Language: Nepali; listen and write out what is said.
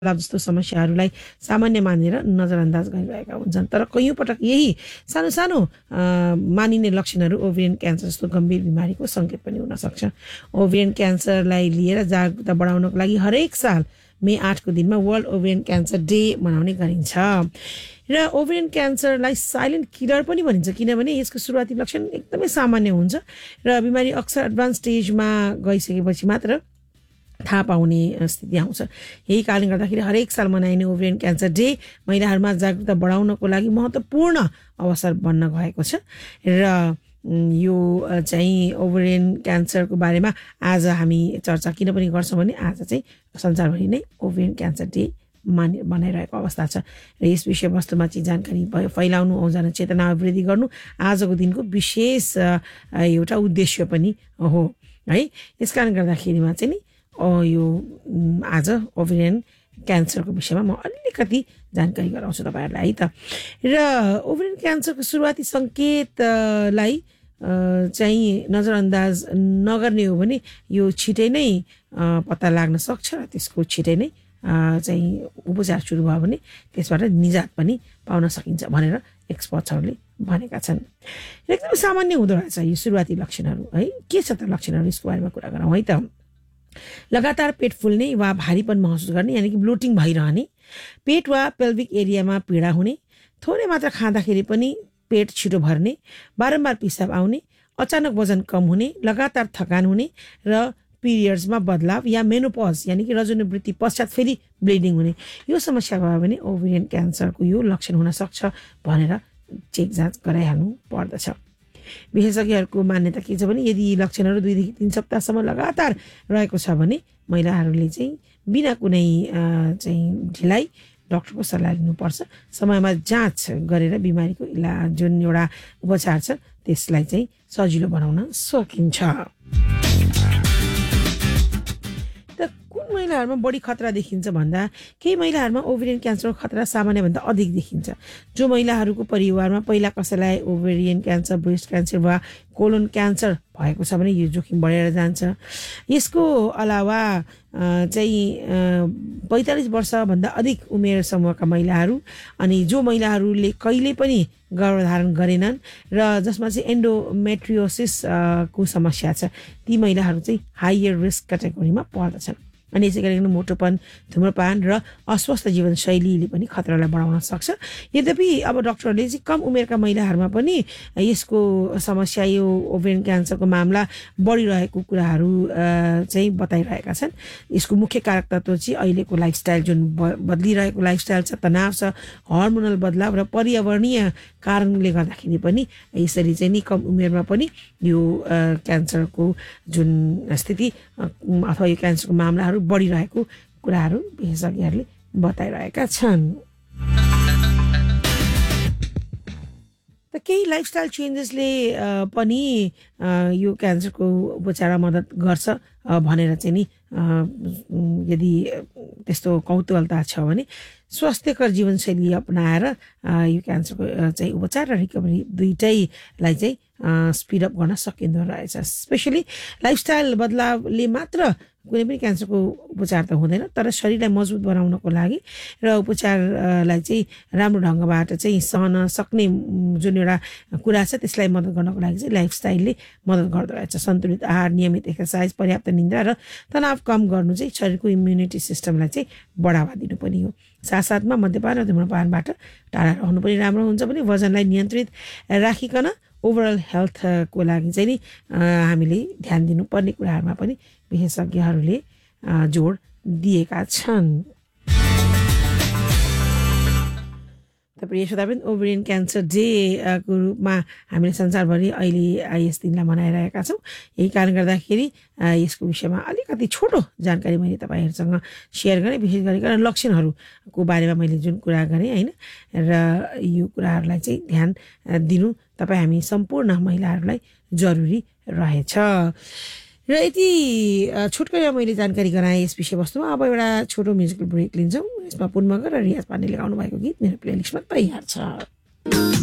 जस्तो समस्याहरूलाई सामान्य मानेर नजरअन्दाज गरिरहेका हुन्छन्। तर कैयौँ पटक यही सानो सानो मानिने लक्षणहरू ओभरियन क्यान्सर जस्तो गम्भीर बिमारीको सङ्केत पनि हुन सक्छ। ओभरियन क्यान्सरलाई लिएर जागरुकता बढाउनको लागि हरेक साल मे 8 को दिनमा वर्ल्ड ओभरियन क्यान्सर डे मनाउने गरिन्छ। र ओभरियन क्यान्सरलाई साइलेन्ट किलर पनि भनिन्छ, किनभने यसको सुरुवाती लक्षण एकदमै सामान्य हुन्छ र बिमारी अक्सर एडभान्स स्टेजमा गइसकेपछि मात्र थाहा पाउने स्थिति आउँछ। यही कारणले गर्दाखेरि हरेक साल मनाइने ओभरियन क्यान्सर डे महिलाहरूमा जागरुकता बढाउनको लागि महत्त्वपूर्ण अवसर बन्न गएको छ। र यो चाहिँ ओभरियन क्यान्सरको बारेमा आज हामी चर्चा किन पनि गर्छौँ भने आज चाहिँ संसारभरि नै ओभरियन क्यान्सर डे मनाइरहेको अवस्था छ र यस विषयवस्तुमा चाहिँ जानकारी फैलाउनु औ जनचेतना वृद्धि गर्नु आजको दिनको विशेष एउटा उद्देश्य पनि हो है। यसकारण गर्दाखेरिमा चाहिँ नि यो आज ओभरियन क्यान्सरको विषयमा म अलिकति जानकारी गराउँछु तपाईँहरूलाई है त। र ओभरियन क्यान्सरको सुरुवाती सङ्केतलाई चाहिँ नजरअन्दाज नगर्ने हो भने यो छिटै नै पत्ता लाग्न सक्छ र त्यसको छिटै नै चाहिँ उपचार सुरु भयो भने त्यसबाट निजात पनि पाउन सकिन्छ भनेर एक्सपर्ट्सहरूले भनेका छन्। एकदमै सामान्य हुँदो रहेछ यो सुरुवाती लक्षणहरू है। के छ त लक्षणहरू, यसको बारेमा कुरा गरौँ है त। लगातार पेट फुल्ने वा भारीपन महसुस गर्ने यानि कि ब्लोटिङ भइरहने, पेट वा पेल्भिक एरियामा पीडा हुने, थोरै मात्र खाँदाखेरि पनि पेट छिटो भर्ने, बारम्बार पिसाब आउने, अचानक वजन कम हुने, लगातार थकान हुने र पिरियड्समा बदलाव या मेनोपज यानि कि रजोनिवृत्ति पश्चात फेरि ब्लिडिङ हुने, यो समस्या भयो भने ओभरियन क्यान्सरको यो लक्षण हुन सक्छ भनेर चेक जाँच गराइहाल्नु पर्दछ। विशेषज्ञहरूको मान्यता के छ भने यदि लक्षणहरू 2 देखि 3 सप्ताहसम्म लगातार रहेको छ भने महिलाहरूले चाहिँ बिना कुनै चाहिँ ढिलाइ डाक्टरको सल्लाह लिनुपर्छ। समयमा जाँच गरेर बिमारीको इलाज जुन एउटा उपचार छ त्यसलाई चाहिँ सजिलो बनाउन सकिन्छ। महिलाहरूमा बढी खतरा देखिन्छ भन्दा केही महिलाहरूमा ओभरियन क्यान्सरको खतरा सामान्यभन्दा अधिक देखिन्छ। जो महिलाहरूको परिवारमा पहिला कसैलाई ओभरियन क्यान्सर, ब्रेस्ट क्यान्सर वा कोलोन क्यान्सर भएको छ भने यो जोखिम बढेर जान्छ। यसको अलावा चाहिँ 45 वर्षभन्दा अधिक उमेर समूहका महिलाहरू अनि जो महिलाहरूले कहिले पनि गर्भधारण गरेनन् र जसमा चाहिँ एन्डोमेट्रियोसिस को समस्या छ ती महिलाहरू चाहिँ हायर रिस्क क्याटेगोरीमा पर्दछन्। अनि यसै गरिकन मोटोपन, धुम्रपान र अस्वस्थ जीवनशैलीले पनि खतरालाई बढाउन सक्छ। यद्यपि अब डाक्टरले चाहिँ कम उमेरका महिलाहरूमा पनि यसको समस्या यो ओभरियन क्यान्सरको मामला बढिरहेको कुराहरू चाहिँ बताइरहेका छन्। यसको मुख्य कारक तत्त्व चाहिँ अहिलेको लाइफस्टाइल जुन बदलिरहेको लाइफस्टाइल छ, तनाव छ, हर्मोनल बदलाव र पर्यावरणीय कारणले गर्दाखेरि पनि यसरी चाहिँ नि कम उमेरमा पनि यो क्यान्सरको जुन स्थिति अथवा यो क्यान्सरको मामलाहरू बढिरहेको कुराहरू विशेषज्ञहरूले बताइरहेका छन्। त केही लाइफस्टाइल चेन्जेसले पनि यो क्यान्सरको उपचारमा मद्दत गर्छ भनेर चाहिँ नि यदि त्यस्तो कौतूहलता छ भने स्वास्थ्यकर जीवनशैली अपनाएर यो क्यान्सरको चाहिँ उपचार र रिकभरी दुइटैलाई चाहिँ स्पिड अप गर्न सकिँदो रहेछ। स्पेसली लाइफस्टाइल बदलावले मात्र कुनै पनि क्यान्सरको उपचार त हुँदैन, तर शरीरलाई मजबुत बनाउनको लागि र उपचारलाई चाहिँ राम्रो ढङ्गबाट चाहिँ सहन सक्ने जुन एउटा कुरा छ त्यसलाई मद्दत गर्नको लागि चाहिँ लाइफस्टाइलले मद्दत गर्दो रहेछ। सन्तुलित आहार, नियमित एक्सर्साइज, पर्याप्त निद्रा र तनाव कम गर्नु चाहिँ शरीरको इम्युनिटी सिस्टमलाई चाहिँ बढावा दिनु पनि हो। साथसाथमा मद्यपान र धुम्रपानबाट टाढा रहनु पनि राम्रो हुन्छ भने वजनलाई नियन्त्रित राखिकन ओभरअल हेल्थको लागि चाहिँ नि हामीले ध्यान दिनुपर्ने कुराहरूमा पनि विशेषज्ञहरूले जोड दिएका छन्। प्रिय श्रोतावृन्द, ओभरियन क्यान्सर डे को रूपमा हामीले संसारभरि अहिले यस दिनलाई मनाइरहेका छौँ। यही कारण गर्दाखेरि यसको विषयमा अलिकति छोटो जानकारी मैले तपाईँहरूसँग सेयर गरेँ। विशेष गरिकन लक्षणहरूको बारेमा मैले जुन कुरा गरेँ होइन, र यो कुराहरूलाई चाहिँ ध्यान दिनु तपाईँ हामी सम्पूर्ण महिलाहरूलाई जरुरी रहेछ। र यति छुटकरीमा मैले जानकारी गराएँ यस विषयवस्तुमा। अब एउटा छोटो म्युजिकल ब्रेक लिन्छौँ। यसमा पुन मगर र रियाज पाण्डेले गाउनु भएको गीत मेरो प्लेलिस्टमा तयार छ।